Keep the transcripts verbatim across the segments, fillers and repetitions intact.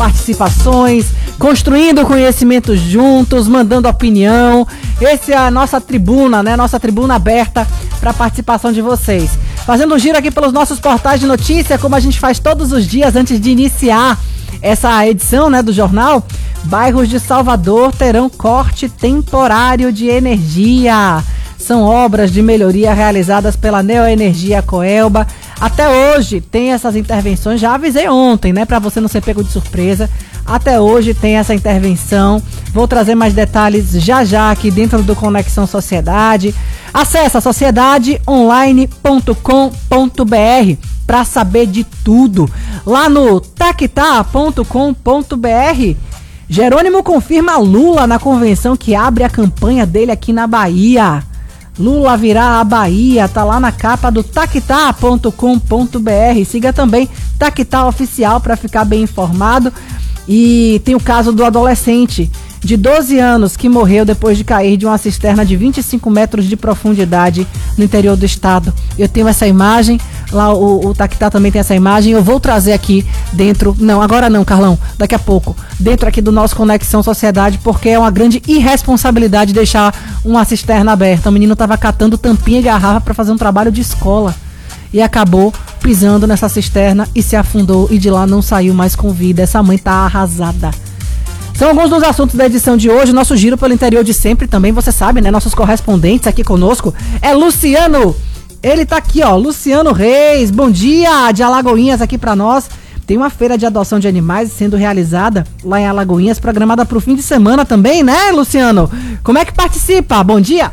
participações, construindo conhecimento juntos, mandando opinião. Essa é a nossa tribuna, né? Nossa tribuna aberta para a participação de vocês. Fazendo um giro aqui pelos nossos portais de notícia, como a gente faz todos os dias antes de iniciar essa edição, né, do jornal. Bairros de Salvador terão corte temporário de energia. São obras de melhoria realizadas pela Neoenergia Coelba. Até hoje tem essas intervenções, já avisei ontem, né, para você não ser pego de surpresa. Até hoje tem essa intervenção. Vou trazer mais detalhes já já aqui dentro do Conexão Sociedade. Acesse sociedade online ponto com ponto br para saber de tudo. Lá no tactá ponto com ponto br, Jerônimo confirma Lula na convenção que abre a campanha dele aqui na Bahia. Lula virá a Bahia, tá lá na capa do tactá ponto com ponto br. Siga também Tactá Oficial para ficar bem informado. E tem o caso do adolescente de doze anos que morreu depois de cair de uma cisterna de vinte e cinco metros de profundidade no interior do estado. Eu tenho essa imagem, lá o, o Tactá também tem essa imagem, eu vou trazer aqui dentro, não, agora não, Carlão, daqui a pouco, dentro aqui do nosso Conexão Sociedade, porque é uma grande irresponsabilidade deixar uma cisterna aberta. O menino estava catando tampinha e garrafa para fazer um trabalho de escola e acabou pisando nessa cisterna e se afundou e de lá não saiu mais com vida. Essa mãe tá arrasada. São alguns dos assuntos da edição de hoje. Nosso giro pelo interior de sempre também, você sabe, né? Nossos correspondentes aqui conosco é Luciano. Ele tá aqui, ó, Luciano Reis. Bom dia, de Alagoinhas aqui pra nós. Tem uma feira de adoção de animais sendo realizada lá em Alagoinhas, programada pro fim de semana também, né, Luciano? Como é que participa? Bom dia.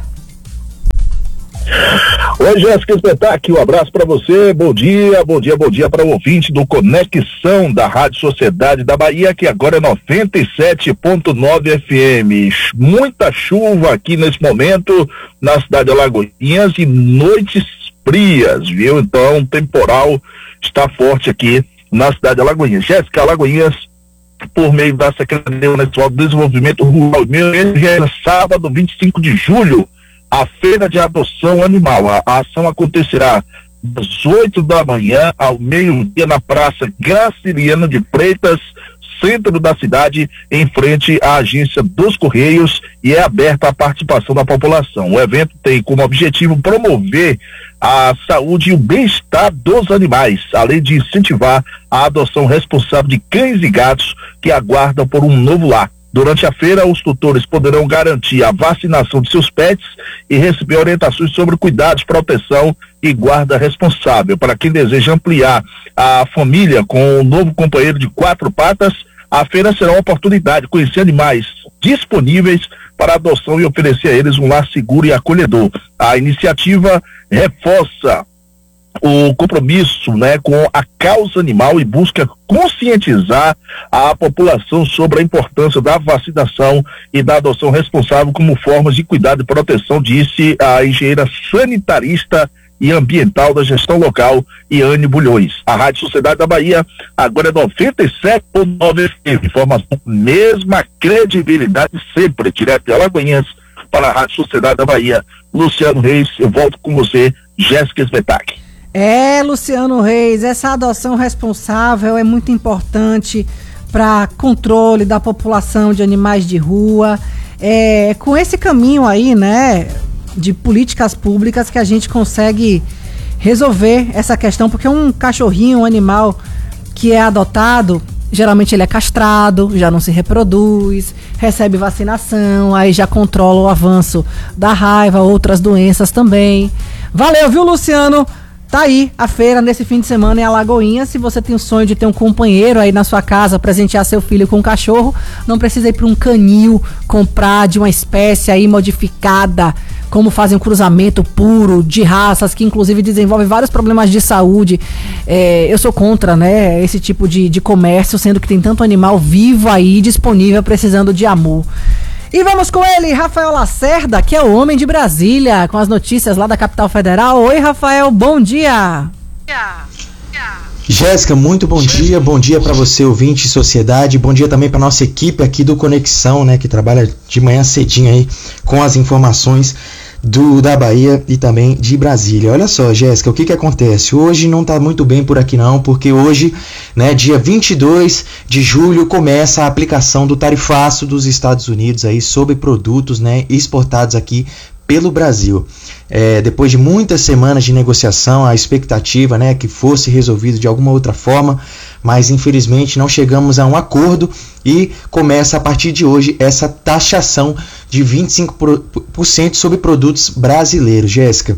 Oi, Jéssica Espetáculo, um abraço para você, bom dia, bom dia, bom dia para o ouvinte do Conexão da Rádio Sociedade da Bahia, que agora é noventa e sete ponto nove F M. Muita chuva aqui nesse momento na cidade de Alagoinhas e noites frias, viu? Então, o temporal está forte aqui na cidade de Alagoinhas. Jéssica, Alagoinhas, por meio da Secretaria Municipal de Desenvolvimento Rural, é sábado, vinte e cinco de julho, a feira de adoção animal. A, a ação acontecerá das oito da manhã ao meio-dia na Praça Graciliano de Freitas, centro da cidade, em frente à agência dos Correios, e é aberta à participação da população. O evento tem como objetivo promover a saúde e o bem-estar dos animais, além de incentivar a adoção responsável de cães e gatos que aguardam por um novo lar. Durante a feira, os tutores poderão garantir a vacinação de seus pets e receber orientações sobre cuidados, proteção e guarda responsável. Para quem deseja ampliar a família com um novo companheiro de quatro patas, a feira será uma oportunidade de conhecer animais disponíveis para adoção e oferecer a eles um lar seguro e acolhedor. A iniciativa reforça o compromisso, né, com a causa animal e busca conscientizar a população sobre a importância da vacinação e da adoção responsável como formas de cuidado e proteção, disse a engenheira sanitarista e ambiental da gestão local, Iane Bulhões. A Rádio Sociedade da Bahia agora é noventa e sete ponto nove F M. Informação, mesma credibilidade sempre, direto de Alagoinhas para a Rádio Sociedade da Bahia. Luciano Reis, eu volto com você, Jéssica Espetáculo. É, Luciano Reis, essa adoção responsável é muito importante para controle da população de animais de rua. É com esse caminho aí, né, de políticas públicas que a gente consegue resolver essa questão, porque um cachorrinho, um animal que é adotado, geralmente ele é castrado, já não se reproduz, recebe vacinação, aí já controla o avanço da raiva, outras doenças também. Valeu, viu, Luciano? Tá aí a feira nesse fim de semana em Alagoinhas. Se você tem o sonho de ter um companheiro aí na sua casa, presentear seu filho com um cachorro, não precisa ir para um canil comprar de uma espécie aí modificada, como fazem um cruzamento puro de raças que inclusive desenvolve vários problemas de saúde. É, eu sou contra, né, esse tipo de, de comércio, sendo que tem tanto animal vivo aí disponível precisando de amor. E vamos com ele, Rafael Lacerda, que é o homem de Brasília, com as notícias lá da capital federal. Oi, Rafael, bom dia. Jéssica, muito bom dia, bom dia para você, ouvinte Sociedade, bom dia também para nossa equipe aqui do Conexão, né, que trabalha de manhã cedinho aí com as informações. do, da Bahia e também de Brasília. Olha só, Jéssica, o que que acontece? Hoje não está muito bem por aqui não, porque hoje, né, dia vinte e dois de julho, começa a aplicação do tarifaço dos Estados Unidos aí sobre produtos, né, exportados aqui pelo Brasil. É, depois de muitas semanas de negociação, a expectativa, né, que fosse resolvido de alguma outra forma, mas infelizmente não chegamos a um acordo e começa a partir de hoje essa taxação de vinte e cinco por cento sobre produtos brasileiros, Jéssica.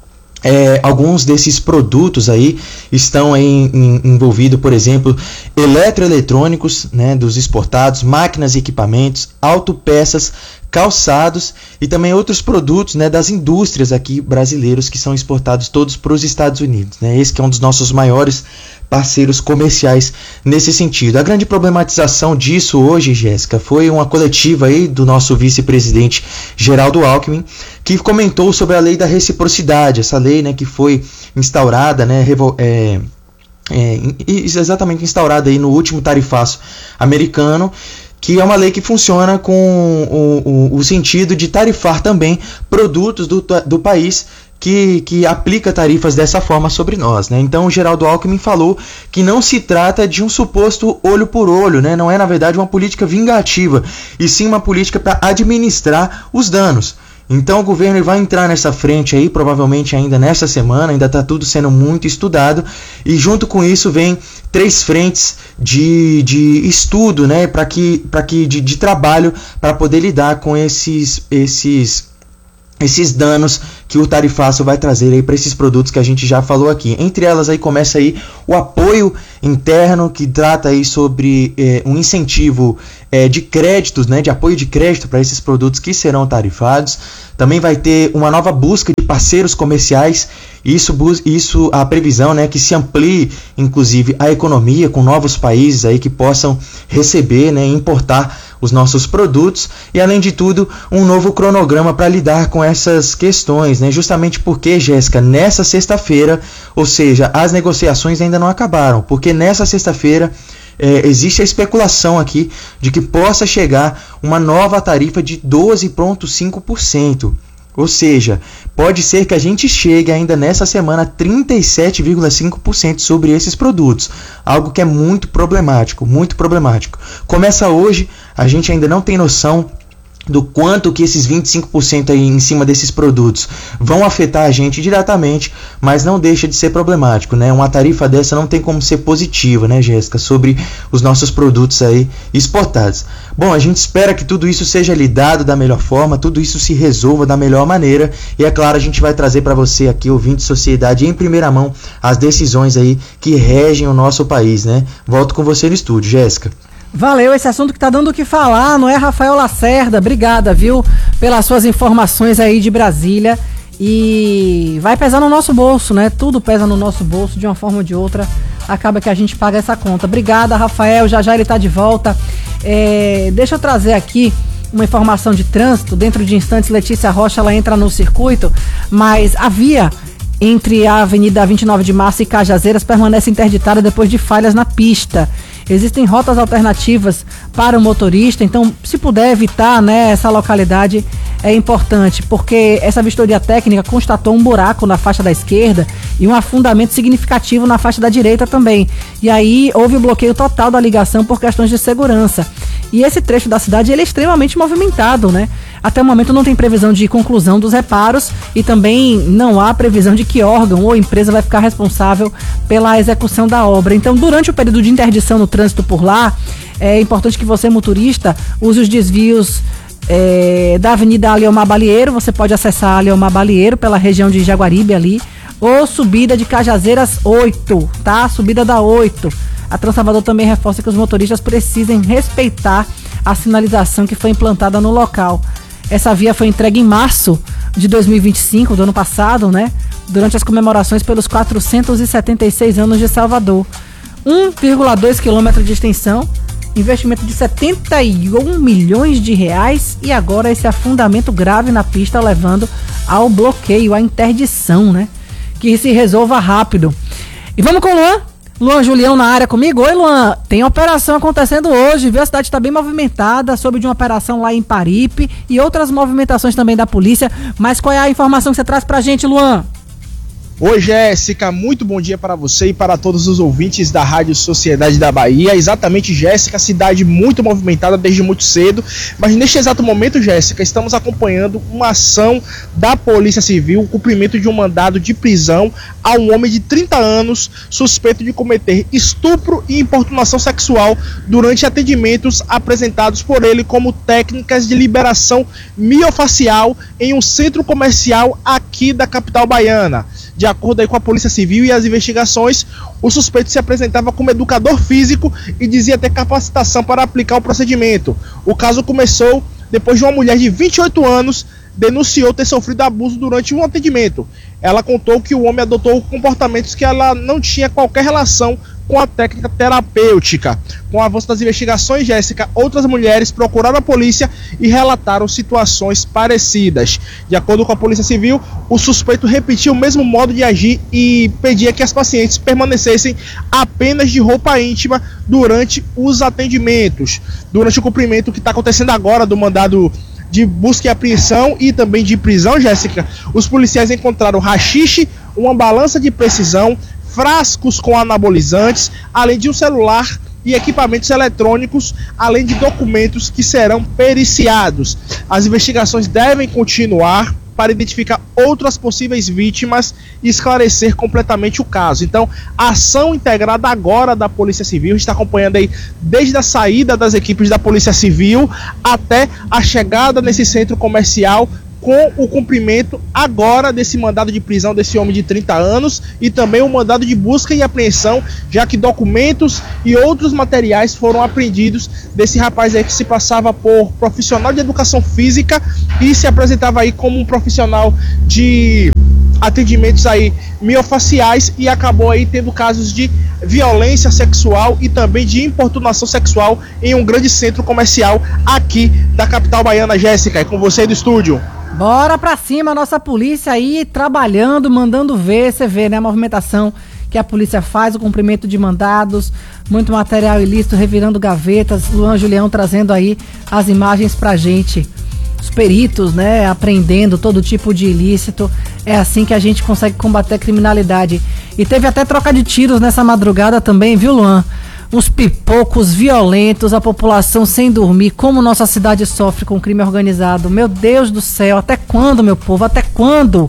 É, alguns desses produtos aí estão aí em, envolvidos, por exemplo, eletroeletrônicos, né, dos exportados, máquinas e equipamentos, autopeças, calçados e também outros produtos, né, das indústrias aqui brasileiros que são exportados todos para os Estados Unidos, né? Esse que é um dos nossos maiores parceiros comerciais nesse sentido. A grande problematização disso hoje, Jéssica, foi uma coletiva aí do nosso vice-presidente Geraldo Alckmin, que comentou sobre a lei da reciprocidade, essa lei, né, que foi instaurada, né, revol- é, é, exatamente instaurada aí no último tarifaço americano, que é uma lei que funciona com o, o, o sentido de tarifar também produtos do, do país que, que aplica tarifas dessa forma sobre nós, né? Então o Geraldo Alckmin falou que não se trata de um suposto olho por olho, né? Não é na verdade uma política vingativa, e sim uma política para administrar os danos. Então o governo vai entrar nessa frente aí, provavelmente ainda nessa semana, ainda está tudo sendo muito estudado, e junto com isso vem três frentes de, de estudo, né, para que, para que de, de trabalho para poder lidar com esses, esses, esses danos que o tarifaço vai trazer aí para esses produtos que a gente já falou aqui. Entre elas aí começa aí o apoio interno, que trata aí sobre é, um incentivo é, de créditos, né, de apoio de crédito para esses produtos que serão tarifados. Também vai ter uma nova busca de parceiros comerciais. Isso, isso a previsão, né, que se amplie, inclusive, a economia com novos países aí que possam receber, né, importar os nossos produtos, e além de tudo, um novo cronograma para lidar com essas questões, né? Justamente porque, Jéssica, nessa sexta-feira, ou seja, as negociações ainda não acabaram, porque nessa sexta-feira é, existe a especulação aqui de que possa chegar uma nova tarifa de doze vírgula cinco por cento. Ou seja, pode ser que a gente chegue ainda nessa semana a trinta e sete vírgula cinco por cento sobre esses produtos, algo que é muito problemático, muito problemático. Começa hoje, a gente ainda não tem noção do quanto que esses vinte e cinco por cento aí em cima desses produtos vão afetar a gente diretamente, mas não deixa de ser problemático, né? Uma tarifa dessa não tem como ser positiva, né, Jéssica, sobre os nossos produtos aí exportados. Bom, a gente espera que tudo isso seja lidado da melhor forma, tudo isso se resolva da melhor maneira, e é claro, a gente vai trazer para você aqui, ouvinte de Sociedade, em primeira mão, as decisões aí que regem o nosso país, né? Volto com você no estúdio, Jéssica. Valeu, esse assunto que tá dando o que falar, não é, Rafael Lacerda? Obrigada, viu, pelas suas informações aí de Brasília. E vai pesar no nosso bolso, né? Tudo pesa no nosso bolso, de uma forma ou de outra, acaba que a gente paga essa conta. Obrigada, Rafael, já já ele tá de volta. É, deixa eu trazer aqui uma informação de trânsito. Dentro de instantes, Letícia Rocha, ela entra no circuito, mas a via entre a Avenida vinte e nove de Março e Cajazeiras permanece interditada depois de falhas na pista. Existem rotas alternativas para o motorista, então se puder evitar, né, essa localidade é importante, porque essa vistoria técnica constatou um buraco na faixa da esquerda e um afundamento significativo na faixa da direita também. E aí houve o bloqueio total da ligação por questões de segurança. E esse trecho da cidade ele é extremamente movimentado, né? Até o momento não tem previsão de conclusão dos reparos e também não há previsão de que órgão ou empresa vai ficar responsável pela execução da obra. Então, durante o período de interdição no trânsito por lá, é importante que você, motorista, use os desvios é, da Avenida Aliomar Balieiro. Você pode acessar a Aliomar Balieiro pela região de Jaguaribe ali, ou subida de Cajazeiras oito, tá? Subida da oito. A Transalvador também reforça que os motoristas precisem respeitar a sinalização que foi implantada no local. Essa via foi entregue em março de dois mil e vinte e cinco, do ano passado, né? Durante as comemorações pelos quatrocentos e setenta e seis anos de Salvador. um vírgula dois quilômetros de extensão, investimento de setenta e um milhões de reais, e agora esse afundamento grave na pista levando ao bloqueio, à interdição, né? Que se resolva rápido. E vamos com o Luan? Luan Julião na área comigo. Oi, Luan. Tem operação acontecendo hoje, viu? A cidade está bem movimentada, soube de uma operação lá em Paripe e outras movimentações também da polícia. Mas qual é a informação que você traz pra gente, Luan? Oi, Jéssica, muito bom dia para você e para todos os ouvintes da Rádio Sociedade da Bahia. Exatamente, Jéssica, cidade muito movimentada desde muito cedo, mas neste exato momento, Jéssica, estamos acompanhando uma ação da Polícia Civil, o cumprimento de um mandado de prisão a um homem de trinta anos suspeito de cometer estupro e importunação sexual durante atendimentos apresentados por ele como técnicas de liberação miofacial em um centro comercial aqui da capital baiana. De acordo aí com a Polícia Civil e as investigações, o suspeito se apresentava como educador físico e dizia ter capacitação para aplicar o procedimento. O caso começou depois de uma mulher de vinte e oito anos denunciou ter sofrido abuso durante um atendimento. Ela contou que o homem adotou comportamentos que ela não tinha qualquer relação com a técnica terapêutica. Com o avanço das investigações, Jéssica, outras mulheres procuraram a polícia e relataram situações parecidas. De acordo com a Polícia Civil, o suspeito repetiu o mesmo modo de agir e pedia que as pacientes permanecessem apenas de roupa íntima durante os atendimentos. Durante o cumprimento que está acontecendo agora do mandado de busca e apreensão e também de prisão, Jéssica, os policiais encontraram haxixe, uma balança de precisão, frascos com anabolizantes, além de um celular e equipamentos eletrônicos, além de documentos que serão periciados. As investigações devem continuar para identificar outras possíveis vítimas e esclarecer completamente o caso. Então, a ação integrada agora da Polícia Civil está acompanhando aí desde a saída das equipes da Polícia Civil até a chegada nesse centro comercial, com o cumprimento agora desse mandado de prisão desse homem de trinta anos e também o mandado de busca e apreensão, já que documentos e outros materiais foram apreendidos desse rapaz aí que se passava por profissional de educação física e se apresentava aí como um profissional de atendimentos aí miofaciais e acabou aí tendo casos de violência sexual e também de importunação sexual em um grande centro comercial aqui da capital baiana. Jéssica, é com você do estúdio. Bora pra cima, nossa polícia aí trabalhando, mandando ver, você vê, né, a movimentação que a polícia faz, o cumprimento de mandados, muito material ilícito, revirando gavetas, Luan Julião trazendo aí as imagens pra gente, os peritos, né, apreendendo todo tipo de ilícito, é assim que a gente consegue combater a criminalidade. E teve até troca de tiros nessa madrugada também, viu, Luan? Uns pipocos violentos, a população sem dormir, como nossa cidade sofre com o crime organizado. Meu Deus do céu, até quando, meu povo? Até quando?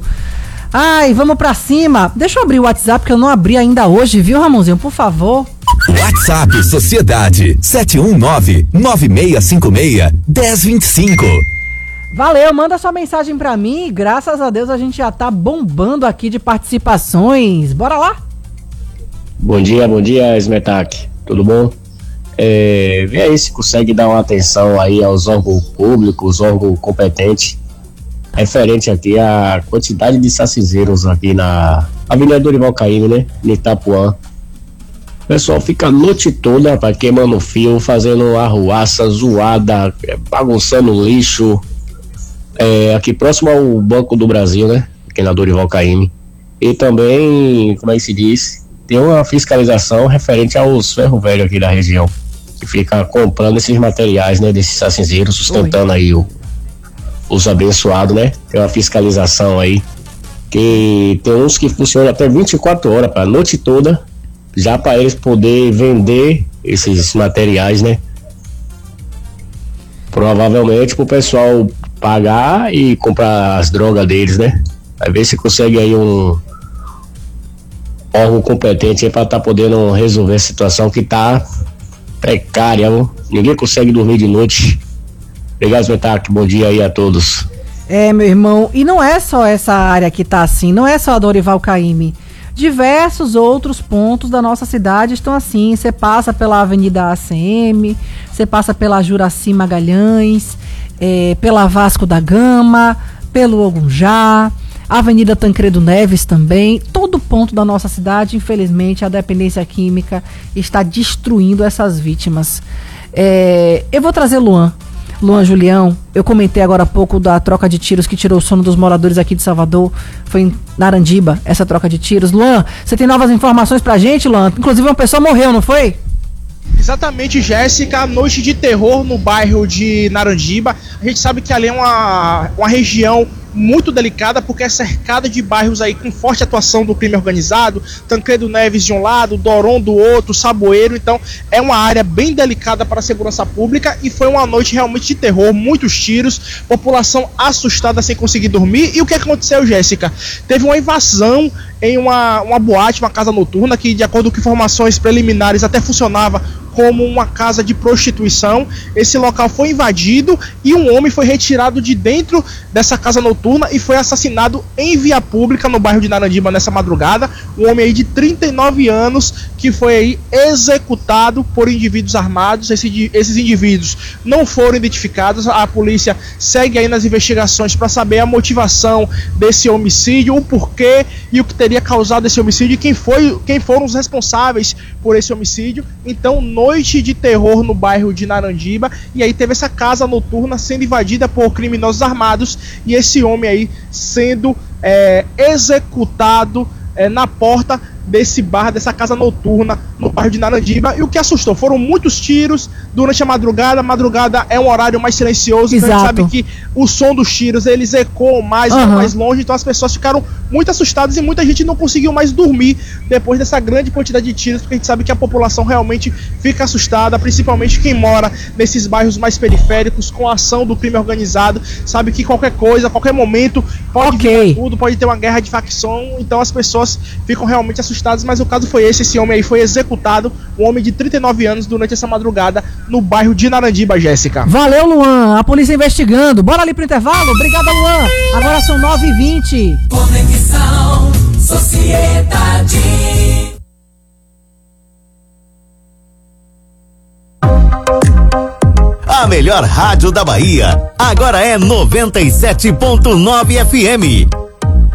Ai, vamos pra cima. Deixa eu abrir o WhatsApp que eu não abri ainda hoje, viu, Ramonzinho? Por favor. WhatsApp Sociedade sete um nove, nove seis cinco seis, um zero dois cinco. Valeu, manda sua mensagem pra mim e graças a Deus a gente já tá bombando aqui de participações. Bora lá? Bom dia, bom dia, Smetak. Tudo bom? É, vê aí se consegue dar uma atenção aí aos órgãos públicos, órgãos competentes, referente aqui à quantidade de sacizeiros aqui na Avenida Dorival Caymmi, né? Em Itapuã. O pessoal fica a noite toda pra queimando fio, fazendo arruaça, zoada, bagunçando lixo. É, aqui próximo ao Banco do Brasil, né? Aqui na Dorival Caymmi. E também, como é que se diz? Tem uma fiscalização referente aos ferro velho aqui da região, que fica comprando esses materiais, né, desses cinzeiros, sustentando Oi. aí o, os abençoados, né? Tem uma fiscalização aí, que tem uns que funcionam até vinte e quatro horas, para a noite toda, já para eles poder vender esses materiais, né? Provavelmente para o pessoal pagar e comprar as drogas deles, né? Vai ver se consegue aí um órgão competente aí para estar tá podendo resolver a situação que tá precária, viu? Ninguém consegue dormir de noite. Obrigado, Smetak, bom dia aí a todos. É, meu irmão, e não é só essa área que tá assim, não é só a Dorival Caymmi. Diversos outros pontos da nossa cidade estão assim. Você passa pela Avenida A C M, você passa pela Juraci Magalhães, é, pela Vasco da Gama, pelo Ogunjá, Avenida Tancredo Neves também. Todo ponto da nossa cidade, infelizmente, a dependência química está destruindo essas vítimas. É, eu vou trazer, Luan, Luan Julião, eu comentei agora há pouco da troca de tiros que tirou o sono dos moradores aqui de Salvador. Foi em Narandiba, essa troca de tiros. Luan, você tem novas informações pra gente, Luan? Inclusive uma pessoa morreu, não foi? Exatamente, Jéssica, noite de terror no bairro de Narandiba. A gente sabe que ali é uma, uma região muito delicada, porque é cercada de bairros aí com forte atuação do crime organizado, Tancredo Neves de um lado, Doron do outro, Saboeiro. Então é uma área bem delicada para a segurança pública e foi uma noite realmente de terror, muitos tiros, população assustada sem conseguir dormir. E o que aconteceu, Jéssica? Teve uma invasão em uma, uma boate, uma casa noturna, que de acordo com informações preliminares até funcionava como uma casa de prostituição. Esse local foi invadido e um homem foi retirado de dentro dessa casa noturna e foi assassinado em via pública no bairro de Narandiba nessa madrugada. Um homem aí de trinta e nove anos que foi aí executado por indivíduos armados. Esse, esses indivíduos não foram identificados. A polícia segue aí nas investigações para saber a motivação desse homicídio, o porquê e o que teria causado esse homicídio e quem, foi, quem foram os responsáveis por esse homicídio. Então, noite de terror no bairro de Narandiba, e aí teve essa casa noturna sendo invadida por criminosos armados e esse homem aí sendo é, executado é, na porta desse bar, dessa casa noturna no bairro de Narandiba. E o que assustou foram muitos tiros durante a madrugada. A madrugada é um horário mais silencioso, então a gente sabe que o som dos tiros eles ecoam mais, uhum. mais longe, então as pessoas ficaram muito assustadas e muita gente não conseguiu mais dormir depois dessa grande quantidade de tiros, porque a gente sabe que a população realmente fica assustada, principalmente quem mora nesses bairros mais periféricos com a ação do crime organizado, sabe que qualquer coisa, a qualquer momento pode okay. vir tudo, pode ter uma guerra de facção, então as pessoas ficam realmente assustadas. Mas o caso foi esse, esse homem aí foi executado, um homem de trinta e nove anos, durante essa madrugada no bairro de Narandiba, Jéssica. Valeu, Luan, a polícia investigando. Bora ali pro intervalo? Obrigado, Luan. Agora são nove e vinte. Conexão Sociedade. A melhor rádio da Bahia agora é noventa e sete ponto nove F M.